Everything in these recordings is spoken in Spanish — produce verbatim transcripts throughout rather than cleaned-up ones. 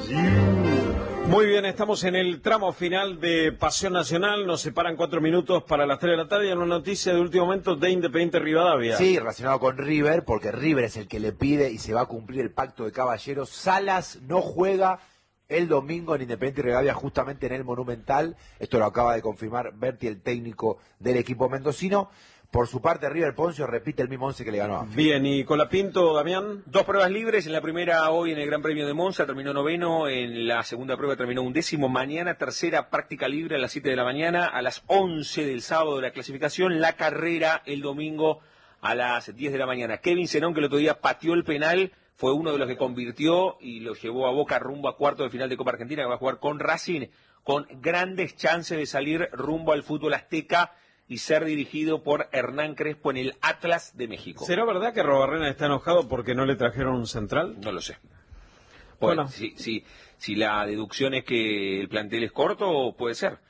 Muy bien, estamos en el tramo final de Pasión Nacional, nos separan cuatro minutos para las tres de la tarde y en una noticia de último momento de Independiente Rivadavia. Sí, relacionado con River, porque River es el que le pide y se va a cumplir el pacto de caballeros. Salas no juega el domingo en Independiente Rivadavia, justamente en el Monumental. Esto lo acaba de confirmar Berti, el técnico del equipo mendocino. Por su parte, River Poncio repite el mismo once que le ganó a Banfield. Bien, y Colapinto, Damián. Dos pruebas libres, en la primera hoy en el Gran Premio de Monza, terminó noveno, en la segunda prueba terminó undécimo, mañana tercera práctica libre a las siete de la mañana, a las once del sábado de la clasificación, la carrera el domingo a las diez de la mañana. Kevin Zenón, que el otro día pateó el penal, fue uno de los que convirtió y lo llevó a Boca rumbo a cuarto de final de Copa Argentina, que va a jugar con Racing, con grandes chances de salir rumbo al fútbol azteca y ser dirigido por Hernán Crespo en el Atlas de México. ¿Será verdad que Robarrena está enojado porque no le trajeron un central? No lo sé. Bueno, bueno. Si, si, si la deducción es que el plantel es corto, puede ser.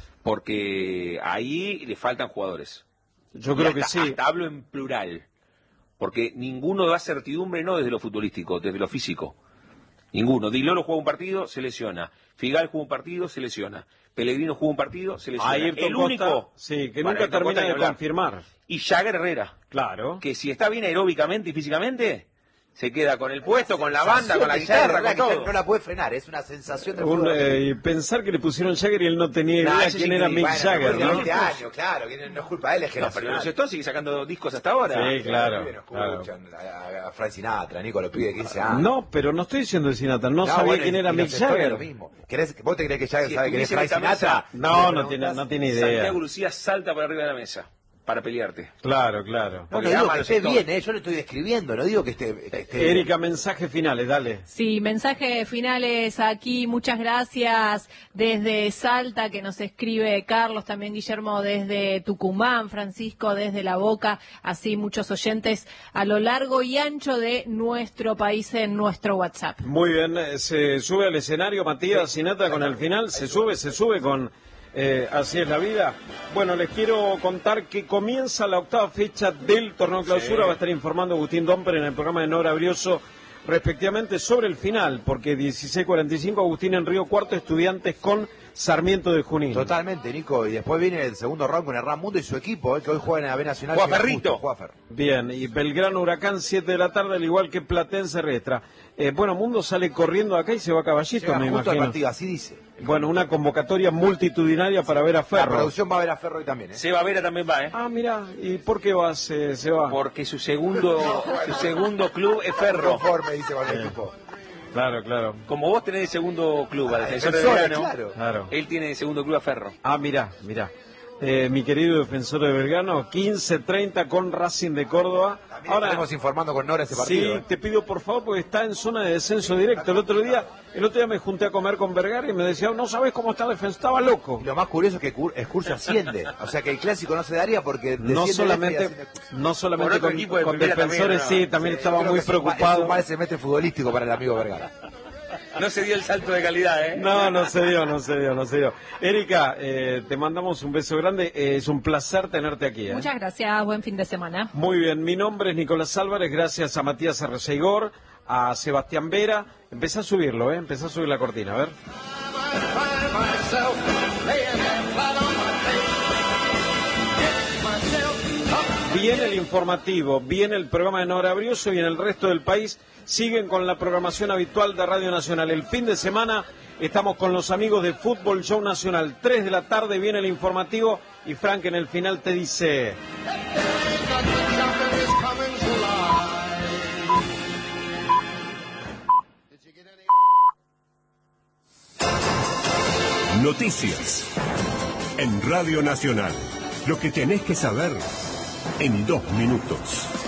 Porque ahí le faltan jugadores. Yo creo hasta, que sí. Hasta hablo en plural. Porque ninguno da certidumbre, no desde lo futbolístico, desde lo físico. Ninguno. Di Loro juega un partido, se lesiona. Figal juega un partido, se lesiona. Pellegrino juega un partido, se lesiona. Ayrton el Costa, único. Sí, que bueno, nunca termina de confirmar. Y Jagger Herrera. Claro. Que si está bien aeróbicamente y físicamente, se queda con el puesto, con la banda, con la guitarra, con todo. No la puede frenar, es una sensación de un, eh, pensar que le pusieron Jagger y él no tenía idea nah, quién era Mick bueno, Jagger, ¿no? veinte años, claro, no es culpa de él, es que no, pero los Stones sigue sacando discos hasta ahora. Sí, claro. claro. A, a Frank Sinatra, Nico, lo pide de quince años. No, pero no estoy diciendo de Sinatra, no, no sabía bueno, quién era Mick Jagger. Lo mismo. ¿Vos te crees que Jagger si sabe quién es Frank Sinatra? No, no tiene, no tiene idea. Santiago Lucía salta por arriba de la mesa para pelearte. Claro, claro. No, no digo que esté bien, eh, yo lo estoy describiendo, no digo que esté... Que esté Erika, mensajes finales, dale. Sí, mensajes finales aquí, muchas gracias desde Salta, que nos escribe Carlos, también Guillermo desde Tucumán, Francisco desde La Boca, así muchos oyentes a lo largo y ancho de nuestro país en nuestro WhatsApp. Muy bien, se sube al escenario Matías Sinatra con el final, se sube, se sube con... Eh, así es la vida. Bueno, les quiero contar que comienza la octava fecha del torneo clausura. Sí. Va a estar informando Agustín Domper en el programa de Nora Brioso respectivamente sobre el final, porque dieciséis cuarenta y cinco Agustín en Río Cuarto, Estudiantes con Sarmiento de Junín. Totalmente, Nico, y después viene el segundo round con Hernán Mundo y su equipo, eh, que hoy juega en la B Nacional. Juega Ferrito. Juega Fer. Bien, y Belgrano Huracán siete de la tarde, al igual que Platense Riestra. Eh, bueno, Mundo sale corriendo acá y se va a Caballito, Llega me justo imagino. Al partido, así dice. Bueno, una convocatoria multitudinaria para ver a Ferro. La producción va a ver a Ferro hoy también, ¿eh? Seba Vera también va, ¿eh? Ah, mira, ¿y por qué va, se, se va? Porque su segundo su segundo club es Ferro. Conforme, dice con el equipo. Claro, claro. Como vos tenés el segundo club, al defensor de Belgrano, claro. claro. Él tiene el segundo club a Ferro. Ah, mirá, mirá. Eh, mi querido defensor de Belgrano, quince treinta con Racing de Córdoba. También ahora estaremos informando con Nora ese partido. Sí, ¿eh? te pido por favor, porque está en zona de descenso directo. El otro día, el otro día me junté a comer con Vergara y me decía, no sabes cómo está el defensor, estaba loco. Y lo más curioso es que Escurcio asciende, o sea que el clásico no se daría porque no solamente, no solamente con, equipo de con defensores, también, no, sí, también sí, estaba muy preocupado. Es un mal semestre futbolístico para el amigo Vergara. No se dio el salto de calidad, ¿eh? No, no se dio, no se dio, no se dio. Erika, eh, te mandamos un beso grande. Eh, es un placer tenerte aquí. ¿eh? Muchas gracias, buen fin de semana. Muy bien, mi nombre es Nicolás Álvarez, gracias a Matías Arreceigor, a Sebastián Vera. Empecé a subirlo, ¿eh? Empecé a subir la cortina, a ver. Viene el informativo, viene el programa de Nora Brioso y en el resto del país siguen con la programación habitual de Radio Nacional. El fin de semana estamos con los amigos de Fútbol Show Nacional. tres de la tarde viene el informativo y Frank en el final te dice... Noticias en Radio Nacional. Lo que tenés que saber en dos minutos.